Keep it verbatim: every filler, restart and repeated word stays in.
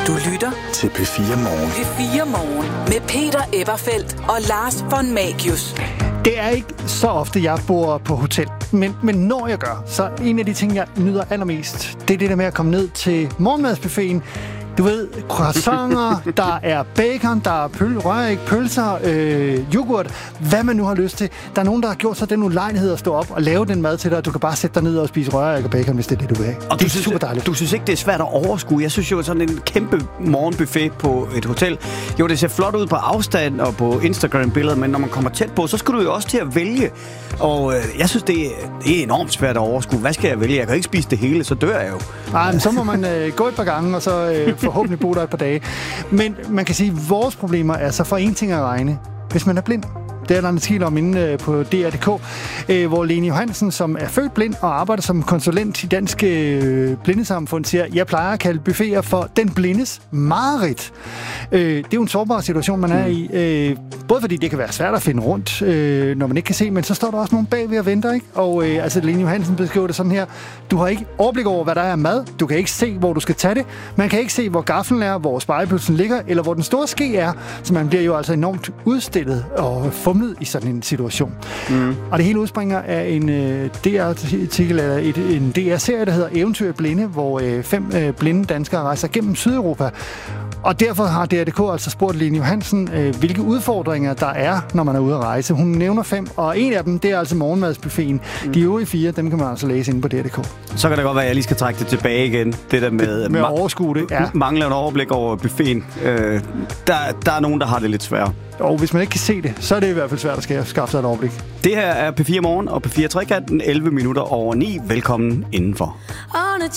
Du lytter til P fire Morgen. P fire Morgen med Peter Eberfeldt og Lars von Magius. Det er ikke så ofte, jeg bor på hotel. Men, men når jeg gør, så en af de ting, jeg nyder allermest, det er det der med at komme ned til morgenmadsbuffeten. Du ved, croissanter, der er bacon, der er pøl, røræg, pølser, øh, yoghurt, hvad man nu har lyst til. Der er nogen, der har gjort sig den ulejlighed at stå op og lave den mad til dig, og du kan bare sætte dig ned og spise røræg og bacon, hvis det er det, du vil have. Og det er synes, super dejligt. Du synes ikke, det er svært at overskue? Jeg synes jo, sådan en kæmpe morgenbuffet på et hotel, jo, det ser flot ud på afstand og på Instagram-billeder, men når man kommer tæt på, så skal du jo også til at vælge. Og øh, jeg synes, det er, det er enormt svært at overskue. Hvad skal jeg vælge? Jeg kan ikke spise det hele, så dør jeg jo. Nej, men så må man øh, gå et par gange, og så øh, forhåbentlig bo der et par dage. Men man kan sige, at vores problemer er så for en ting at regne, hvis man er blind. Det er der en artikel om inde på D R punktum d k, øh, hvor Lene Johansen, som er født blind og arbejder som konsulent i Dansk øh, Blindesamfund, siger, jeg plejer at kalde buffeter for den blindes mareridt. Øh, det er jo en sårbar situation, man er i. Øh, både fordi det kan være svært at finde rundt, øh, når man ikke kan se, men så står der også nogen bagved og venter, ikke? Og øh, altså, Lene Johansen beskriver det sådan her. Du har ikke overblik over, hvad der er mad. Du kan ikke se, hvor du skal tage det. Man kan ikke se, hvor gaflen er, hvor spegepølsen ligger, eller hvor den store ske er. Så man bliver jo altså enormt udstillet og fumlet i sådan en situation. Mm. Og det hele udspringer af en øh, D R-artikel, eller et, en D R-serie, der hedder Eventyr Blinde, hvor øh, fem øh, blinde danskere rejser gennem Sydeuropa. Og derfor har D R punktum d k altså spurgt Lene Johansen, øh, hvilke udfordringer der er, når man er ude at rejse. Hun nævner fem, og en af dem, det er altså morgenmadsbuffeten. Mm. De øvrige fire, dem kan man altså læse inde på D R punktum d k. Så kan det godt være, at jeg lige skal trække det tilbage igen. Det der med, det, med at overskue det, ja. Mangler en overblik over buffeten. Øh, der, der er nogen, der har det lidt svært. Og hvis man ikke kan se det, så er det i hvert fald svært at skaffe sig et overblik. Det her er P fire Morgen og P fire Trekanten, elleve minutter over ni. Velkommen indenfor.